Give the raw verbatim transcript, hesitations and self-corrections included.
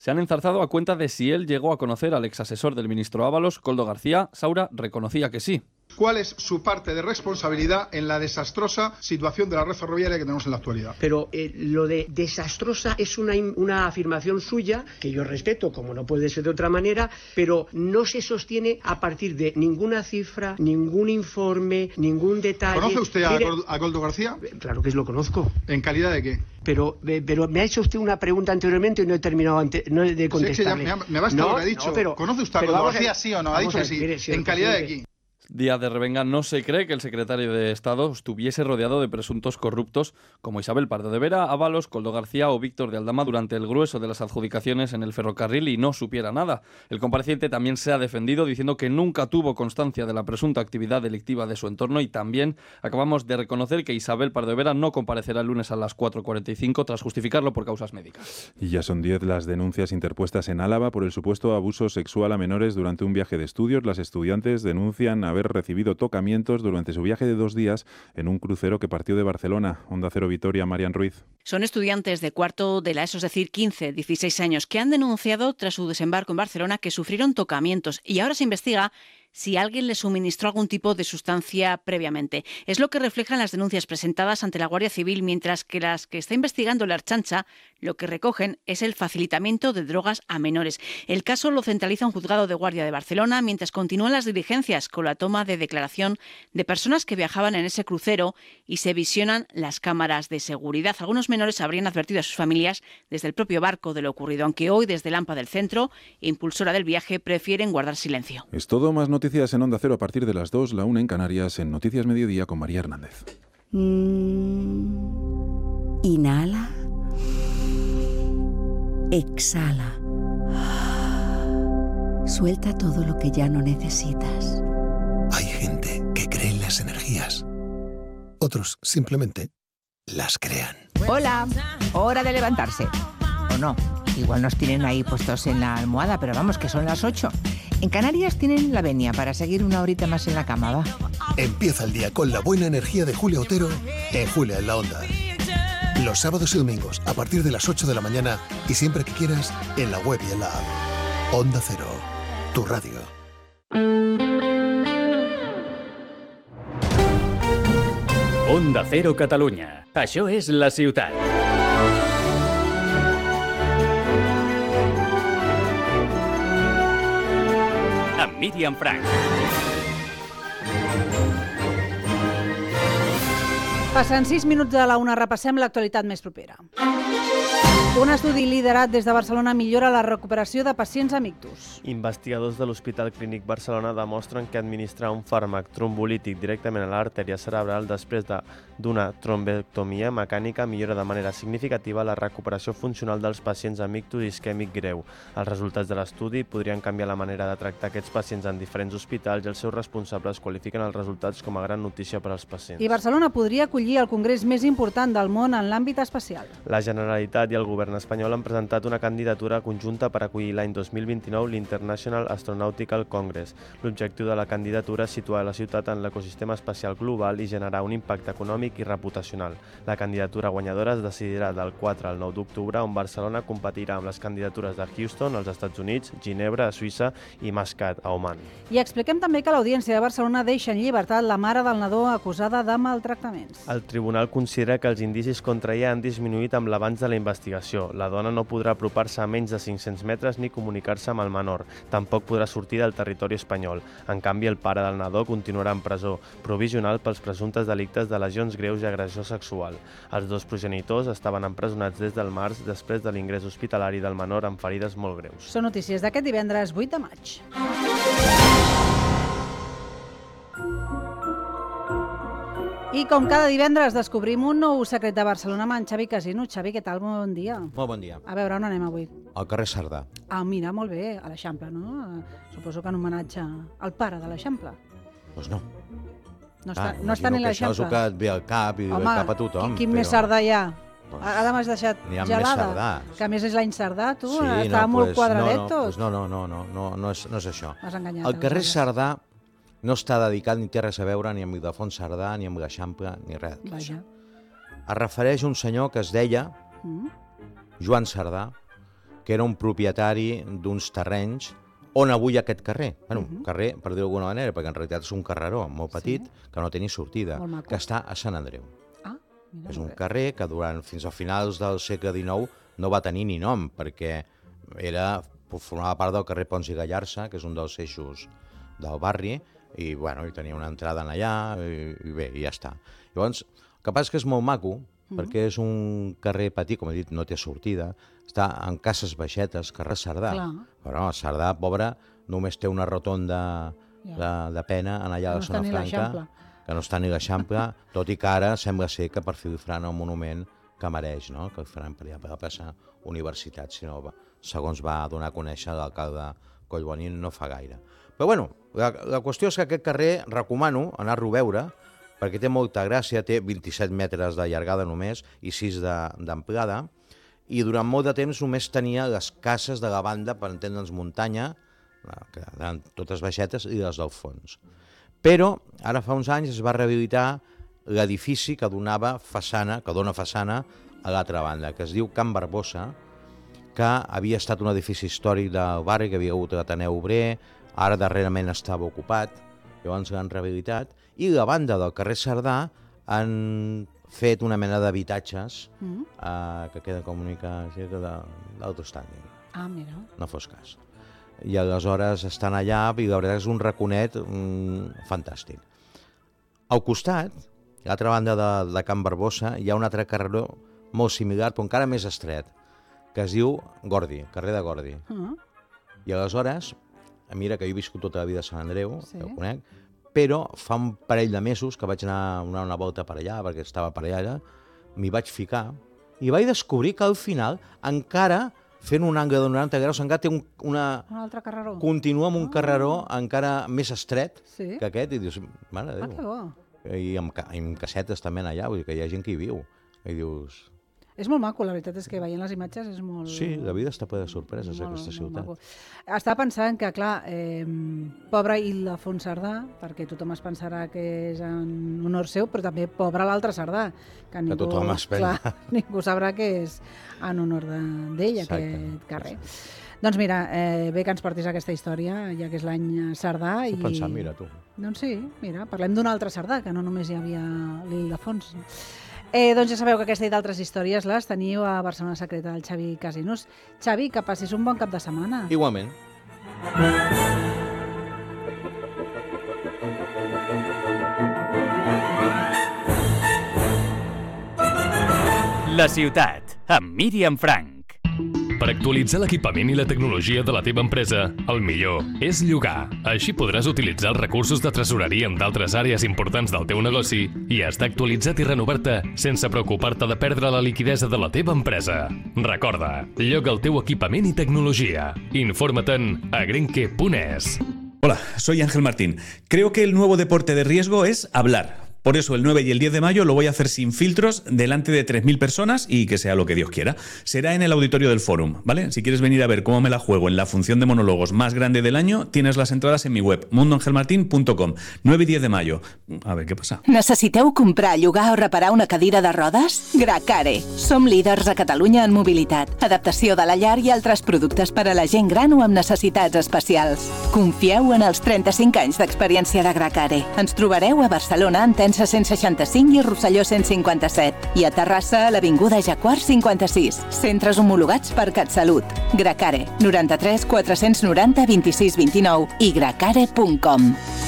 Se han enzarzado a cuenta de si él llegó a conocer al exasesor del ministro Ábalos, Koldo García. Saura reconocía que sí. ¿Cuál es su parte de responsabilidad en la desastrosa situación de la red ferroviaria que tenemos en la actualidad? Pero eh, lo de desastrosa es una, una afirmación suya que yo respeto, como no puede ser de otra manera, pero no se sostiene a partir de ninguna cifra, ningún informe, ningún detalle. ¿Conoce usted a, Mire, Col- a Koldo García? Claro que lo conozco. ¿En calidad de qué? Pero, eh, pero me ha hecho usted una pregunta anteriormente y no he terminado ante, no he de contestarle. Sí, es que ya me, me basta no, lo que ha dicho. No, pero, ¿Conoce usted a pero Koldo vamos García, a, sí o no? Ha dicho a que sí. Mire, ¿En calidad de qué? Día de revenga, no se cree que el secretario de Estado estuviese rodeado de presuntos corruptos como Isabel Pardo de Vera, Ábalos, Koldo García o Víctor de Aldama durante el grueso de las adjudicaciones en el ferrocarril y no supiera nada. El compareciente también se ha defendido diciendo que nunca tuvo constancia de la presunta actividad delictiva de su entorno y también acabamos de reconocer que Isabel Pardo de Vera no comparecerá el lunes a las cuatro cuarenta y cinco tras justificarlo por causas médicas. Y ya son diez las denuncias interpuestas en Álava por el supuesto abuso sexual a menores durante un viaje de estudios. Las estudiantes denuncian haber recibido tocamientos durante su viaje de dos días en un crucero que partió de Barcelona. Onda Cero Vitoria, Marian Ruiz. Son estudiantes de cuarto de la ESO, es decir, quince, dieciséis años, que han denunciado tras su desembarco en Barcelona que sufrieron tocamientos y ahora se investiga si alguien les suministró algún tipo de sustancia previamente. Es lo que reflejan las denuncias presentadas ante la Guardia Civil, mientras que las que está investigando la Ertzaintza lo que recogen es el facilitamiento de drogas a menores. El caso lo centraliza un juzgado de guardia de Barcelona, mientras continúan las diligencias con la toma de declaración de personas que viajaban en ese crucero y se visionan las cámaras de seguridad. Algunos menores habrían advertido a sus familias desde el propio barco de lo ocurrido, aunque hoy desde Lampa del Centro, impulsora del viaje, prefieren guardar silencio. Es todo, más noticias en Onda Cero a partir de las dos, la una en Canarias, en Noticias Mediodía con María Hernández. Mm, inhala. Exhala. Suelta todo lo que ya no necesitas. Hay gente que cree en las energías. Otros simplemente las crean. Hola, hora de levantarse. ¿O no? Igual nos tienen ahí puestos en la almohada, pero vamos, que son las ocho. En Canarias tienen la venia para seguir una horita más en la cama, va. Empieza el día con la buena energía de Julia Otero en Julia en la Onda. Los sábados y domingos a partir de las ocho de la mañana y siempre que quieras en la web y en la app. Onda Cero, tu radio. Onda Cero Catalunya. Això és la ciutat. Amb Míriam Frank. Passen sis minuts de la una, repassem l'actualitat més propera. Un estudi liderat des de Barcelona millora la recuperació de pacients amb ictus. Investigadors de l'Hospital Clínic Barcelona demostren que administrar un fàrmac trombolític directament a l'artèria cerebral després de, d'una trombectomia mecànica millora de manera significativa la recuperació funcional dels pacients amb ictus isquèmic greu. Els resultats de l'estudi podrien canviar la manera de tractar aquests pacients en diferents hospitals i els seus responsables qualifiquen els resultats com a gran notícia per als pacients. I Barcelona podria acollir el congrés més important del món en l'àmbit espacial. La Generalitat i el govern espanyol han presentat una candidatura conjunta per acollir l'any dos mil vint-i-nou l'International Astronautical Congress. L'objectiu de la candidatura és situar la ciutat en l'ecosistema espacial global i generar un impacte econòmic i reputacional. La candidatura guanyadora es decidirà del quatre al nou d'octubre, on Barcelona competirà amb les candidatures de Houston, als Estats Units, Ginebra, a Suïssa i Mascat, a Oman. I expliquem també que l'Audiència de Barcelona deixa en llibertat la mare del nadó acusada de maltractaments. El tribunal considera que els indicis contra ella han disminuït amb l'avanç de la investigació. La dona no podrà apropar-se a menys de cinc-cents metres ni comunicar-se amb el menor. Tampoc podrà sortir del territori espanyol. En canvi, el pare del nadó continuarà en presó provisional pels presumptes delictes de lesions greus i agressió sexual. Els dos progenitors estaven empresonats des del març després de l'ingrés hospitalari del menor amb ferides molt greus. Són notícies d'aquest divendres vuit de maig. I com cada divendres descobrim un nou secret de Barcelona amb en Xavi Casino. Xavi, què tal? Bon dia. Molt bon dia. A veure, on anem avui? Al carrer Cerdà. Ah, mira, molt bé, a l'Eixample, no? Suposo que en homenatge al pare de l'Eixample. Doncs no. No ah, està, no està ni l'Eixample. Això és el que et ve al cap i Home, ve cap a tothom. Quin però... més Cerdà hi ha? Pues, Ara m'has deixat n'hi ha gelada. Més Cerdà. Que a més és l'any Cerdà, tu? Sí, Estava no, molt pues, quadradet no, no, tot. Pues no, no, no, no, no, no, és, no és això. M'has enganyat. El carrer Cerdà no està dedicat ni té res a veure ni amb Ildefons Cerdà, ni amb l'Eixample, ni res. Vaja. Es refereix a un senyor que es deia mm. Joan Cerdà, que era un propietari d'uns terrenys on avui hi ha aquest carrer. Bueno, Mhm. carrer, per dir-ho d'alguna manera, perquè en realitat és un carreró molt petit, que no té ni sortida, Molt maco. que està a Sant Andreu. Ah, mira, És molt un bé. carrer que durant fins a finals del segle dinou no va tenir ni nom, perquè era, formava part del carrer Pons i Gallarça, que és un dels eixos del barri, i, bueno, i tenia una entrada en allà, i, i bé, i ja està. Llavors, el que passa és que és molt maco, Mhm. perquè és un carrer petit, com he dit, no té sortida, està en cases baixetes, carrer Cerdà. Clar. Però Cerdà, pobre, només té una rotonda Ja. de, de pena en allà Que a no la està zona ni franca, l'Eixample. que no està ni l'Eixample, tot i que ara sembla ser que per fi li faran el monument que mereix, no? Que el faran per allà per la plaça Universitat, si no, va- segons va donar a conèixer l'alcalde Collbonín no fa gaire. Però bueno, la, la qüestió és que aquest carrer recomano anar-lo a veure, perquè té molta gràcia, té vint-i-set metres de llargada només i sis d'amplada, i durant molt de temps només tenia les cases de la banda, per entendre'ns, muntanya, que eren totes baixetes, i les del fons. Però ara fa uns anys es va rehabilitar l'edifici que donava façana, que dona façana a l'altra banda, que es diu Can Barbosa, que havia estat un edifici històric del barri, que havia hagut l'Ateneu Obrer, ara darrerament estava ocupat, llavors l'han rehabilitat, i la banda del carrer Cerdà han fet una mena d'habitatges Mhm. eh, que queda com una mica així, que de- d'autostanding, Ah, mira. no fos cas. I aleshores estan allà i la veritat és un raconet mm, fantàstic. Al costat, a l'altra banda de, de Can Barbosa, hi ha un altre carreró molt similar, però encara més estret, que es diu Gordi, carrer de Gordi. Ah. I aleshores, mira que jo he viscut tota la vida a Sant Andreu, Sí. que ho conec, però fa un parell de mesos que vaig anar a donar una volta per allà, perquè estava per allà, m'hi vaig ficar, i vaig descobrir que al final, encara, fent un angle de noranta graus, encara té un, una... Un altre carreró. Continua amb un carreró encara més estret Sí. que aquest, i dius, mare de Ah, Déu. que bo. I amb, ca- i amb casetes també allà, vull dir que hi ha gent que hi viu. I dius, És molt maco, la veritat és que veient les imatges és molt... sí, la vida està ple de sorpreses, Molt, aquesta molt ciutat. maco. Estava pensant que, clar, eh, pobre Ildefons Cerdà, perquè tothom es pensarà que és en honor seu, però també pobre l'altre Cerdà, que ningú, tothom es pensa. clar, ningú sabrà que és en honor de- d'ell, aquest carrer. Doncs mira, eh, bé que ens portis aquesta història, ja que és l'any Cerdà. Estic I... pensant, mira, tu. Doncs sí, mira, parlem d'un altre Cerdà, que no només hi havia l'Ildefons. Eh, doncs ja sabeu que aquesta i d'altres històries les teniu a Barcelona Secreta del Xavi Casinos. Xavi, que passis un bon cap de setmana. Igualment. La ciutat, amb Míriam Frank. Per actualitzar l'equipament i la tecnologia de la teva empresa, el millor és llogar. Així podràs utilitzar els recursos de tresoreria en d'altres àrees importants del teu negoci i estar actualitzat i renovar-te sense preocupar-te de perdre la liquidesa de la teva empresa. Recorda, lloga el teu equipament i tecnologia. Informa't-en a grenke punt es. Hola, soy Ángel Martín. Creo que el nuevo deporte de riesgo es hablar. Por eso el nueve y el diez de mayo lo voy a hacer sin filtros, delante de tres mil personas y que sea lo que Dios quiera. Será en el auditorio del Fórum, ¿vale? Si quieres venir a ver cómo me la juego en la función de monólogos más grande del año, tienes las entradas en mi web, mundo angel martin punto com. nueve y diez de mayo. A ver, què passa? Necessiteu comprar, llogar o reparar una cadira de rodes? Gracare. Som líders a Catalunya en mobilitat, adaptació de la llar i altres productes per a la gent gran o amb necessitats especials. Confieu en els trenta-cinc anys d'experiència de Gracare. Ens trobareu a Barcelona, en Tensa cent seixanta-cinc i Rosselló cent cinquanta-set. I a Terrassa, a l'Avinguda Jacquard cinquanta-sis. Centres homologats per CatSalut. Gracare. noranta-tres quatre-cents noranta vint-i-sis vint-i-nou i gracare punt com.